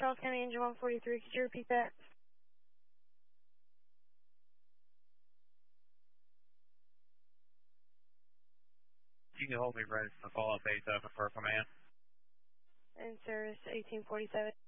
Charles County, engine 143. Could you repeat that? You can hold me ready for follow-up 87 for command. In service 1847.